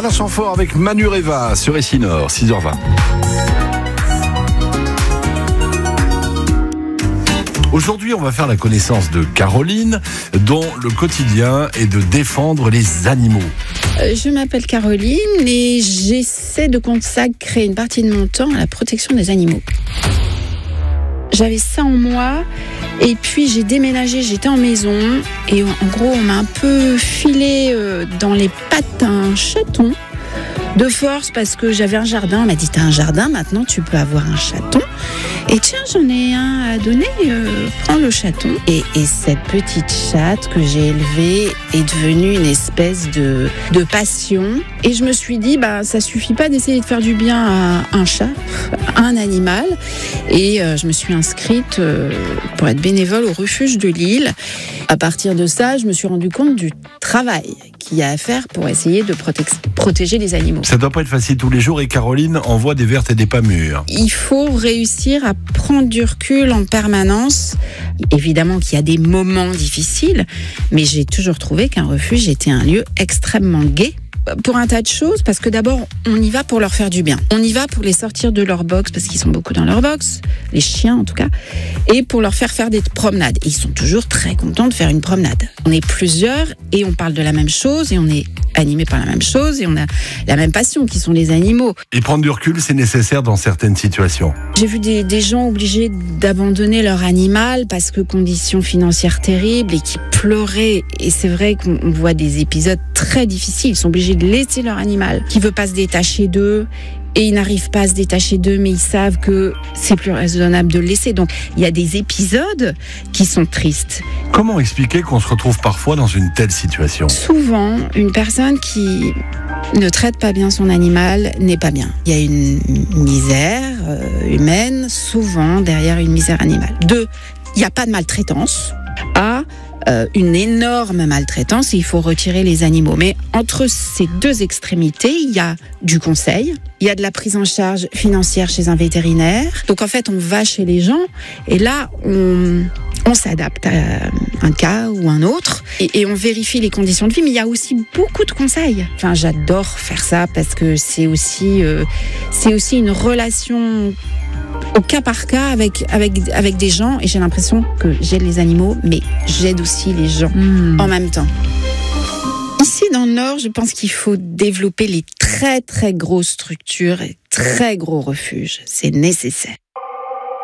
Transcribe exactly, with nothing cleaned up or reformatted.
Bernard Chamfort avec Manu Reva sur Essinor, six heures vingt. Aujourd'hui, on va faire la connaissance de Caroline, dont le quotidien est de défendre les animaux. Je m'appelle Caroline et j'essaie de consacrer une partie de mon temps à la protection des animaux. J'avais ça en moi et puis j'ai déménagé, j'étais en maison et en gros on m'a un peu filé dans les pattes un chaton de force parce que j'avais un jardin. On m'a dit t'as un jardin, maintenant tu peux avoir un chaton. Et tiens, j'en ai un à donner, euh, prends le chaton. Et, et cette petite chatte que j'ai élevée est devenue une espèce de, de passion. Et je me suis dit, bah, ça suffit pas d'essayer de faire du bien à un chat, à un animal. Et euh, je me suis inscrite euh, pour être bénévole au refuge de Lille. À partir de ça, je me suis rendu compte du travail qu'il y a à faire pour essayer de proté- protéger les animaux. Ça doit pas être facile tous les jours et Caroline envoie des vertes et des pas mûres. Il faut réussir à prendre du recul en permanence. Évidemment qu'il y a des moments difficiles, mais j'ai toujours trouvé qu'un refuge était un lieu extrêmement gai. Pour un tas de choses, parce que d'abord, on y va pour leur faire du bien. On y va pour les sortir de leur box, parce qu'ils sont beaucoup dans leur box, les chiens en tout cas, et pour leur faire faire des promenades. Et ils sont toujours très contents de faire une promenade. On est plusieurs et on parle de la même chose et on est animés par la même chose et on a la même passion qui sont les animaux. Et prendre du recul, c'est nécessaire dans certaines situations. J'ai vu des, des gens obligés d'abandonner leur animal parce que conditions financières terribles et qui pleuraient. Et c'est vrai qu'on voit des épisodes très difficiles. Ils sont obligés de laisser leur animal qui veut pas se détacher d'eux. Et ils n'arrivent pas à se détacher d'eux, mais ils savent que c'est plus raisonnable de le laisser. Donc, il y a des épisodes qui sont tristes. Comment expliquer qu'on se retrouve parfois dans une telle situation ? Souvent, une personne qui ne traite pas bien son animal n'est pas bien. Il y a une misère euh, humaine, souvent derrière une misère animale. Deux, il n'y a pas de maltraitance. A, euh, une énorme maltraitance et il faut retirer les animaux. Mais entre ces deux extrémités, il y a du conseil, il y a de la prise en charge financière chez un vétérinaire. Donc en fait, on va chez les gens et là, on, on s'adapte à un cas ou un autre et, et on vérifie les conditions de vie. Mais il y a aussi beaucoup de conseils. Enfin, j'adore faire ça parce que c'est aussi, euh, c'est aussi une relation au cas par cas avec, avec, avec des gens et j'ai l'impression que j'aide les animaux mais j'aide aussi les gens mmh. en même temps. Ici dans le Nord, je pense qu'il faut développer les très très grosses structures et très gros refuges. C'est nécessaire.